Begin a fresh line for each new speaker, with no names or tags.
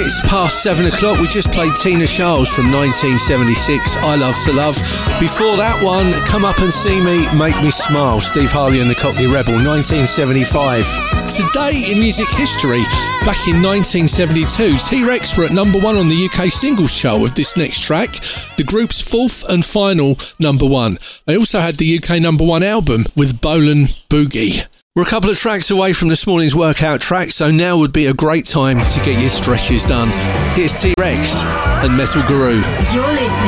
minutes past 7 o'clock. We just played Tina Charles from 1976, I Love to Love. Before that one, Come Up and See Me, Make Me Smile, Steve Harley and the Cockney Rebel, 1975. Today in music history, back in 1972, T-Rex were at number 1 on the UK singles chart with this next track, the group's fourth and final number 1. They also had the UK number 1 album with Bolan Boogie. We're a couple of tracks away from this morning's workout track, so now would be a great time to get your stretches done. Here's T-Rex and Metal Guru.
You're listening